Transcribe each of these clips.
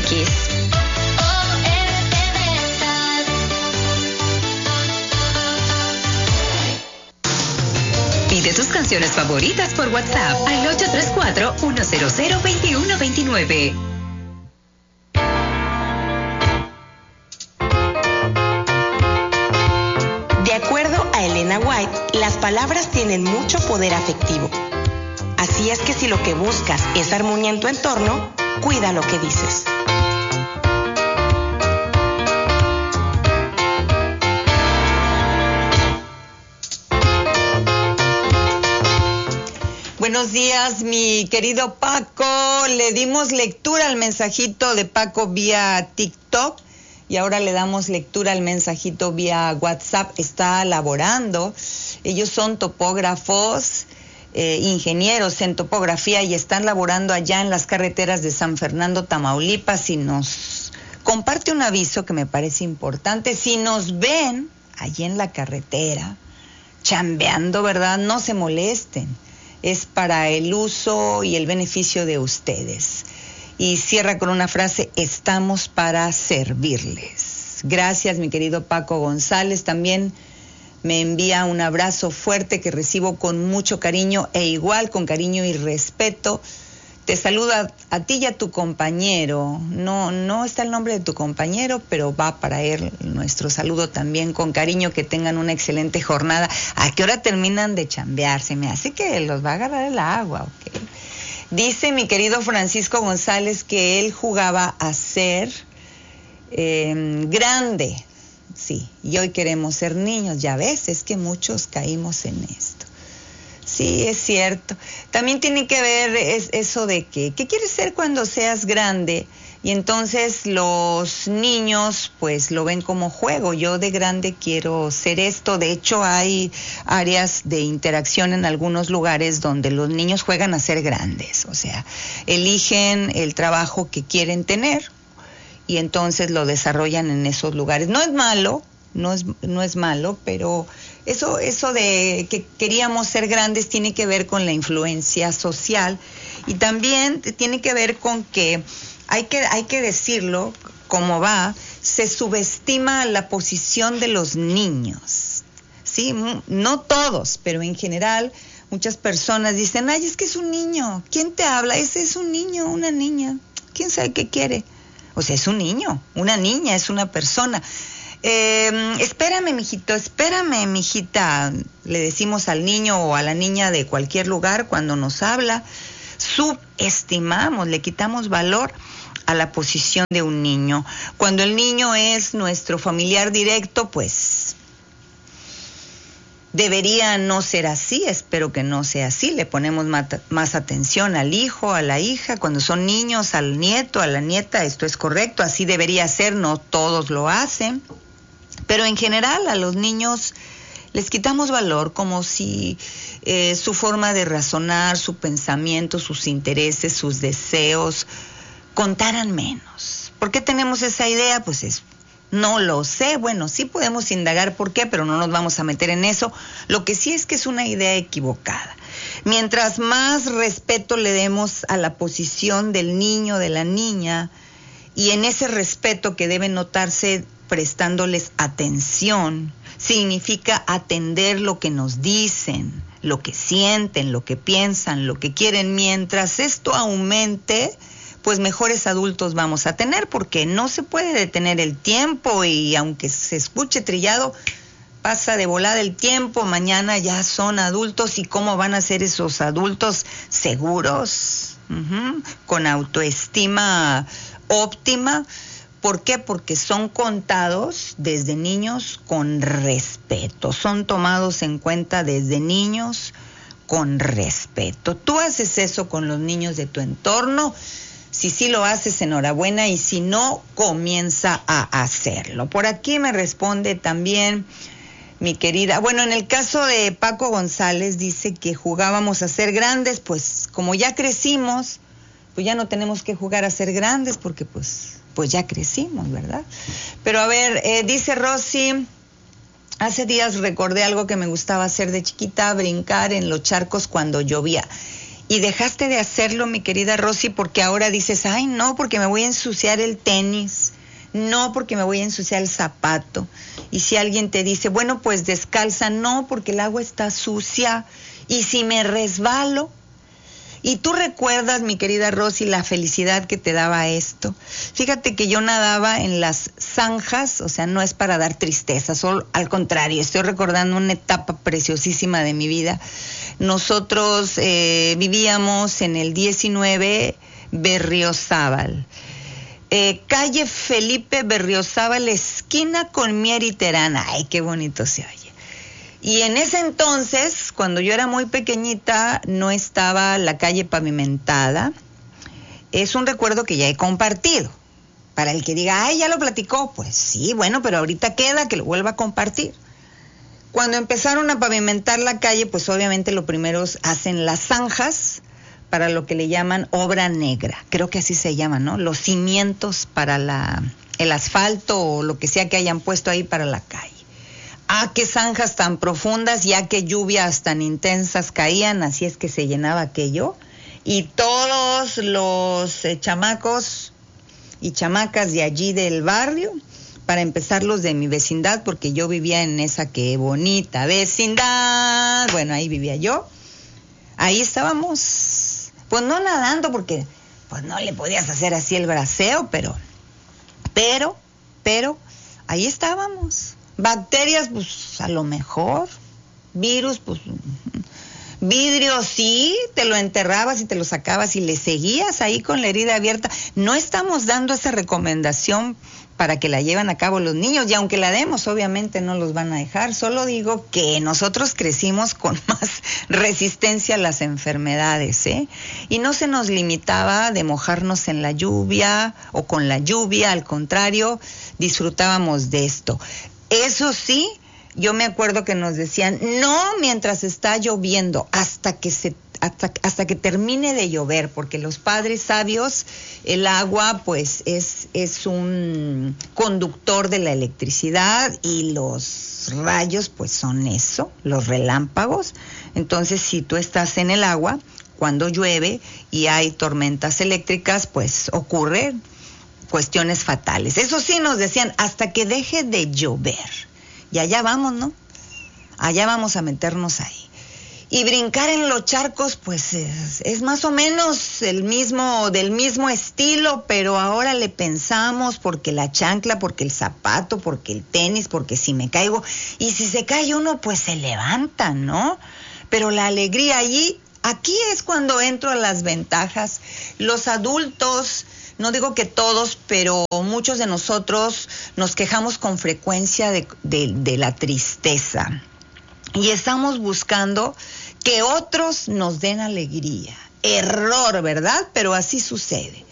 Pide tus canciones favoritas por WhatsApp al 834-100-2129. De acuerdo a Elena White, las palabras tienen mucho poder afectivo. Así es que si lo que buscas es armonía en tu entorno, cuida lo que dices. Buenos días, mi querido Paco. Le dimos lectura al mensajito de Paco vía TikTok y ahora le damos lectura al mensajito vía WhatsApp. Está laborando. Ellos son topógrafos, ingenieros en topografía y están laborando allá en las carreteras de San Fernando, Tamaulipas, y nos comparte un aviso que me parece importante. Si nos ven allí en la carretera, chambeando, ¿verdad? No se molesten. Es para el uso y el beneficio de ustedes. Y cierra con una frase: estamos para servirles. Gracias, mi querido Paco González. También me envía un abrazo fuerte que recibo con mucho cariño e igual con cariño y respeto. Te saluda a ti y a tu compañero. No está el nombre de tu compañero, pero va para él nuestro saludo también con cariño. Que tengan una excelente jornada. ¿A qué hora terminan de chambear? Se me hace que los va a agarrar el agua, ¿ok? Dice mi querido Francisco González que él jugaba a ser grande. Sí, y hoy queremos ser niños. Ya ves, es que muchos caímos en esto. Sí, es cierto. También tiene que ver eso de que, ¿qué quieres ser cuando seas grande? Y entonces los niños pues lo ven como juego. Yo de grande quiero ser esto. De hecho hay áreas de interacción en algunos lugares donde los niños juegan a ser grandes. O sea, eligen el trabajo que quieren tener y entonces lo desarrollan en esos lugares. No es malo, no es malo, pero eso de que queríamos ser grandes tiene que ver con la influencia social y también tiene que ver con que hay que decirlo como va, se subestima la posición de los niños, ¿sí? No todos, pero en general muchas personas dicen, ay, es que es un niño, ¿quién te habla? Ese es un niño, una niña, ¿quién sabe qué quiere? O sea, es un niño, una niña, es una persona. Espérame, mijita, le decimos al niño o a la niña de cualquier lugar cuando nos habla. Subestimamos, le quitamos valor a la posición de un niño. Cuando el niño es nuestro familiar directo, pues debería no ser así, espero que no sea así. Le ponemos más atención al hijo, a la hija, cuando son niños, al nieto, a la nieta, esto es correcto, así debería ser, no todos lo hacen. Pero en general a los niños les quitamos valor como si su forma de razonar, su pensamiento, sus intereses, sus deseos contaran menos. ¿Por qué tenemos esa idea? Pues no lo sé. Bueno, sí podemos indagar por qué, pero no nos vamos a meter en eso. Lo que sí es que es una idea equivocada. Mientras más respeto le demos a la posición del niño, de la niña, y en ese respeto que debe notarse prestándoles atención, significa atender lo que nos dicen, lo que sienten, lo que piensan, lo que quieren. Mientras esto aumente, pues mejores adultos vamos a tener, porque no se puede detener el tiempo y aunque se escuche trillado, pasa de volada el tiempo, mañana ya son adultos. ¿Y cómo van a ser esos adultos? Seguros, con autoestima óptima. ¿Por qué? Porque son contados desde niños con respeto, son tomados en cuenta desde niños con respeto. Tú haces eso con los niños de tu entorno. Si sí lo haces, enhorabuena, y si no, comienza a hacerlo. Por aquí me responde también mi querida, bueno, en el caso de Paco González, dice que jugábamos a ser grandes. Pues como ya crecimos, pues ya no tenemos que jugar a ser grandes porque pues ya crecimos, ¿verdad? Pero a ver, dice Rosy, hace días recordé algo que me gustaba hacer de chiquita, brincar en los charcos cuando llovía. Y dejaste de hacerlo, mi querida Rosy, porque ahora dices, ay, no, porque me voy a ensuciar el tenis, no, porque me voy a ensuciar el zapato. Y si alguien te dice, bueno, pues descalza, no, porque el agua está sucia. Y si me resbalo. Y tú recuerdas, mi querida Rosy, la felicidad que te daba esto. Fíjate que yo nadaba en las zanjas, o sea, no es para dar tristeza, solo al contrario, estoy recordando una etapa preciosísima de mi vida. Nosotros vivíamos en el 19 Berriozábal. Calle Felipe Berriozábal, esquina con Mier y Terán. Ay, qué bonito se oye. Y en ese entonces, cuando yo era muy pequeñita, no estaba la calle pavimentada. Es un recuerdo que ya he compartido. Para el que diga, ay, ya lo platicó, pues sí, bueno, pero ahorita queda que lo vuelva a compartir. Cuando empezaron a pavimentar la calle, pues obviamente lo primero hacen las zanjas para lo que le llaman obra negra. Creo que así se llama, ¿no? Los cimientos para el asfalto o lo que sea que hayan puesto ahí para la calle. Ah, qué zanjas tan profundas, ya que lluvias tan intensas caían, así es que se llenaba aquello. Y todos los chamacos y chamacas de allí del barrio, para empezar los de mi vecindad, porque yo vivía en esa que bonita vecindad, bueno, ahí vivía yo. Ahí estábamos, pues no nadando, porque pues no le podías hacer así el braceo, pero ahí estábamos. Bacterias, pues a lo mejor. Virus, pues vidrio sí, te lo enterrabas y te lo sacabas y le seguías ahí con la herida abierta. No estamos dando esa recomendación para que la lleven a cabo los niños, y aunque la demos, obviamente no los van a dejar. Solo digo que nosotros crecimos con más resistencia a las enfermedades, ¿eh? Y no se nos limitaba de mojarnos en la lluvia o con la lluvia, al contrario, disfrutábamos de esto. Eso sí, yo me acuerdo que nos decían, no mientras está lloviendo, hasta que termine de llover, porque los padres sabios, el agua pues es un conductor de la electricidad, y los rayos pues son eso, los relámpagos. Entonces, si tú estás en el agua, cuando llueve y hay tormentas eléctricas, pues ocurren cuestiones fatales. Eso sí nos decían, hasta que deje de llover. Y allá vamos, ¿no? Allá vamos a meternos ahí. Y brincar en los charcos, pues es más o menos del mismo estilo, pero ahora le pensamos, porque la chancla, porque el zapato, porque el tenis, porque si me caigo. Y si se cae uno, pues se levanta, ¿no? Pero la alegría aquí es cuando entro a las ventajas. Los adultos, no digo que todos, pero muchos de nosotros nos quejamos con frecuencia de la tristeza. Y estamos buscando que otros nos den alegría. Error, ¿verdad? Pero así sucede.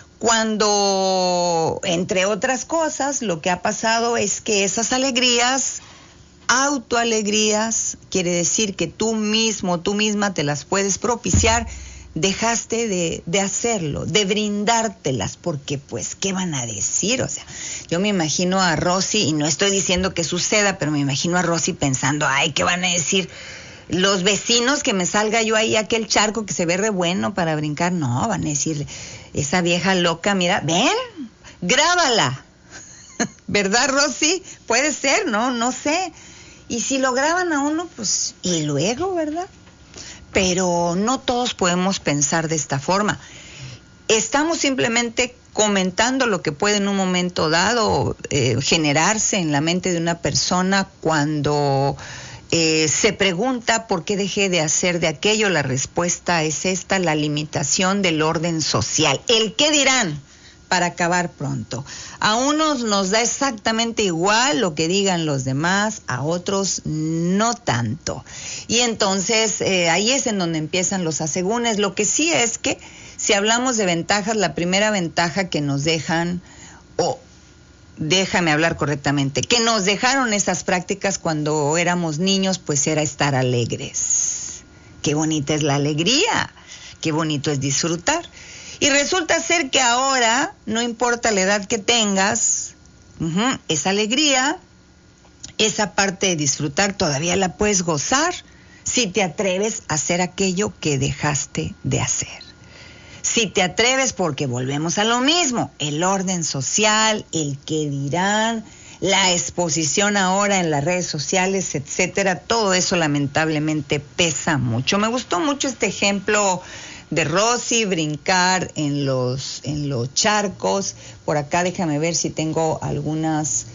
Cuando, entre otras cosas, lo que ha pasado es que esas alegrías, autoalegrías, quiere decir que tú misma te las puedes propiciar, dejaste de hacerlo, de brindártelas, porque pues, ¿qué van a decir? O sea, yo me imagino a Rosy, y no estoy diciendo que suceda, pero me imagino a Rosy pensando, ay, ¿qué van a decir los vecinos que me salga yo ahí a aquel charco que se ve re bueno para brincar? No, van a decir, esa vieja loca, mira, ven, grábala. ¿Verdad, Rosy? Puede ser, no sé. Y si lo graban a uno, pues, y luego, ¿verdad? Pero no todos podemos pensar de esta forma. Estamos simplemente comentando lo que puede en un momento dado generarse en la mente de una persona cuando se pregunta por qué dejé de hacer de aquello. La respuesta es esta, la limitación del orden social. El qué dirán para acabar pronto. A unos nos da exactamente igual lo que digan los demás, a otros no tanto. Y entonces ahí es en donde empiezan los asegúnes. Lo que sí es que si hablamos de ventajas, la primera ventaja que nos dejan, déjame hablar correctamente, que nos dejaron esas prácticas cuando éramos niños, pues era estar alegres. Qué bonita es la alegría, qué bonito es disfrutar. Y resulta ser que ahora, no importa la edad que tengas, esa alegría, esa parte de disfrutar, todavía la puedes gozar. Si te atreves a hacer aquello que dejaste de hacer. Si te atreves, porque volvemos a lo mismo, el orden social, el que dirán, la exposición ahora en las redes sociales, etcétera, todo eso lamentablemente pesa mucho. Me gustó mucho este ejemplo de Rosy, brincar en los charcos. Por acá déjame ver si tengo algunos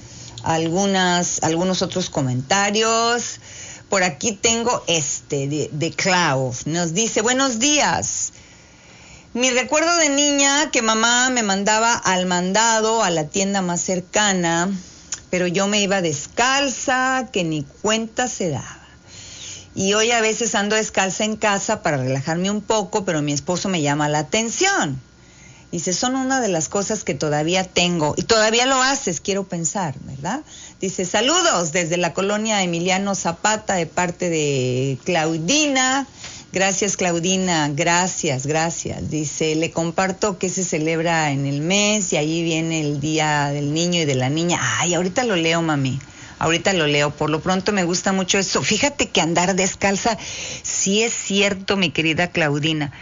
otros comentarios. Por aquí tengo de Clau. Nos dice, buenos días. Mi recuerdo de niña que mamá me mandaba al mandado a la tienda más cercana, pero yo me iba descalza, que ni cuenta se daba. Y hoy a veces ando descalza en casa para relajarme un poco, pero mi esposo me llama la atención. Dice, son una de las cosas que todavía tengo, y todavía lo haces, quiero pensar, ¿verdad? Dice, saludos desde la colonia Emiliano Zapata de parte de Claudina. Gracias, Claudina, gracias. Dice, le comparto que se celebra en el mes y ahí viene el Día del Niño y de la Niña. Ay, ahorita lo leo, mami. Ahorita lo leo. Por lo pronto me gusta mucho eso. Fíjate que andar descalza, sí es cierto, mi querida Claudina.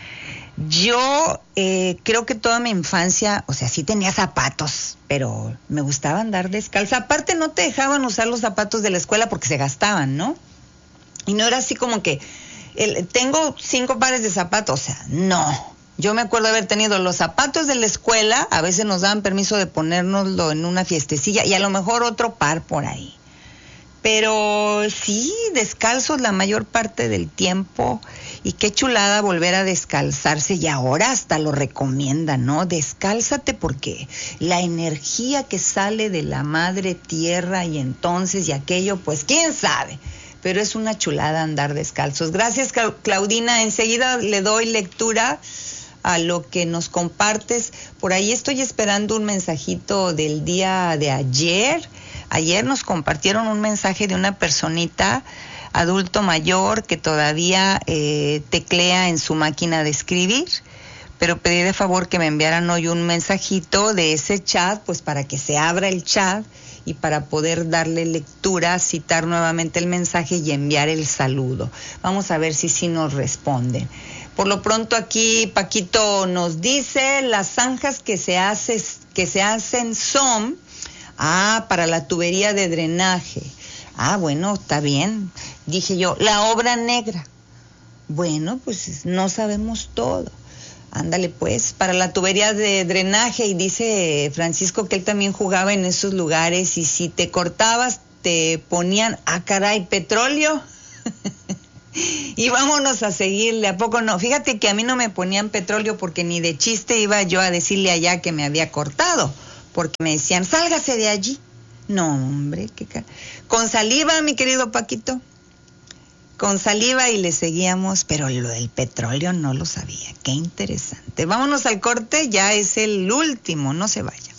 Yo creo que toda mi infancia, o sea, sí tenía zapatos, pero me gustaba andar descalza. Aparte no te dejaban usar los zapatos de la escuela porque se gastaban, ¿no? Y no era así como que tengo 5 pares de zapatos, o sea, no. Yo me acuerdo haber tenido los zapatos de la escuela, a veces nos daban permiso de ponérnoslo en una fiestecilla y a lo mejor otro par por ahí. Pero sí, descalzos la mayor parte del tiempo. Y qué chulada volver a descalzarse, y ahora hasta lo recomiendan, ¿no? Descálzate porque la energía que sale de la madre tierra y entonces y aquello, pues quién sabe. Pero es una chulada andar descalzos. Gracias, Claudina. Enseguida le doy lectura a lo que nos compartes. Por ahí estoy esperando un mensajito del día de ayer. Ayer nos compartieron un mensaje de una personita, adulto mayor, que todavía teclea en su máquina de escribir, pero pedí de favor que me enviaran hoy un mensajito de ese chat, pues para que se abra el chat y para poder darle lectura, citar nuevamente el mensaje y enviar el saludo. Vamos a ver si sí nos responden. Por lo pronto aquí Paquito nos dice, las zanjas que se hacen son para la tubería de drenaje. Bueno, está bien. Dije yo, la obra negra. Bueno, pues no sabemos todo. Ándale pues, para la tubería de drenaje. Y dice Francisco que él también jugaba en esos lugares y si te cortabas te ponían, caray, petróleo. Y vámonos a seguirle, ¿a poco no? Fíjate que a mí no me ponían petróleo porque ni de chiste iba yo a decirle allá que me había cortado, porque me decían, sálgase de allí. No, hombre, con saliva, mi querido Paquito. Con saliva y le seguíamos, pero lo del petróleo no lo sabía. Qué interesante. Vámonos al corte, ya es el último, no se vaya.